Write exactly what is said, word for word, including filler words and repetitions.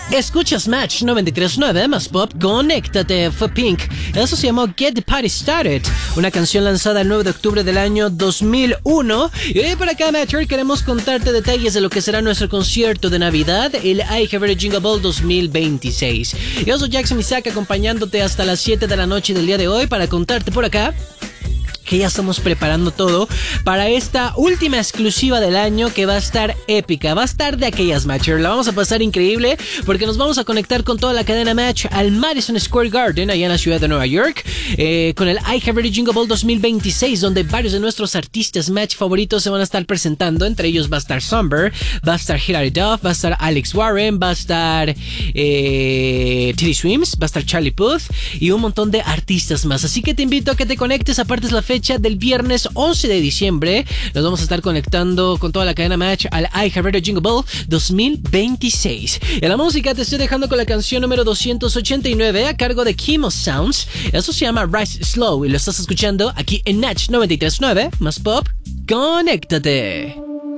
Escuchas Match noventa y tres punto nueve más Pop, conéctate, fue Pink. Eso se llamó Get the Party Started, una canción lanzada el nueve de octubre del año dos mil uno. Y hoy por acá, Matcher, queremos contarte detalles de lo que será nuestro concierto de Navidad, el I Have a Jingle Ball dos mil veintiséis. Yo soy Jackson Isaac, acompañándote hasta las siete de la noche del día de hoy para contarte por acá que ya estamos preparando todo para esta última exclusiva del año, que va a estar épica, va a estar de aquellas, Matcher. La vamos a pasar increíble porque nos vamos a conectar con toda la cadena Match al Madison Square Garden, allá en la ciudad de Nueva York, eh, con el I Have a Jingle Ball dos mil veintiséis, donde varios de nuestros artistas Match favoritos se van a estar presentando. Entre ellos va a estar Somber, va a estar Hilary Duff, va a estar Alex Warren, va a estar eh, Teddy Swims, va a estar Charlie Puth y un montón de artistas más. Así que te invito a que te conectes, apartes la fecha del viernes once de diciembre. Nos vamos a estar conectando con toda la cadena Match al I Have a Jingle Ball dos mil veintiséis. En la música te estoy dejando con la canción número doscientos ochenta y nueve a cargo de Kimo Sounds. Eso se llama Rise Slow y lo estás escuchando aquí en Match noventa y tres punto nueve más Pop. Conéctate.